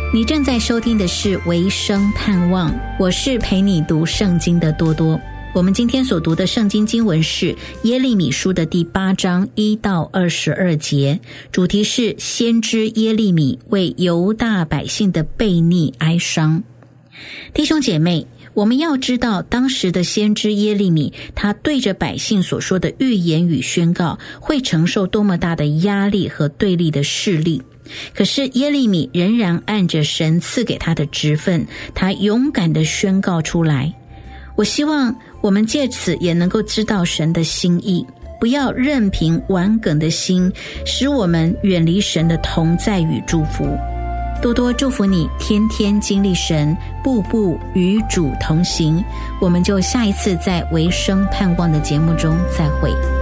你正在收听的是维生盼望，我是陪你读圣经的多多。我们今天所读的圣经经文是耶利米书的第8章1到22节，主题是先知耶利米为犹大百姓的悖逆哀伤。弟兄姐妹，我们要知道当时的先知耶利米，他对着百姓所说的预言与宣告，会承受多么大的压力和对立的势力。可是耶利米仍然按着神赐给他的职分，他勇敢地宣告出来。我希望我们借此也能够知道神的心意，不要任凭顽梗的心使我们远离神的同在与祝福。多多祝福你天天经历神，步步与主同行。我们就下一次在维生盼望的节目中再会。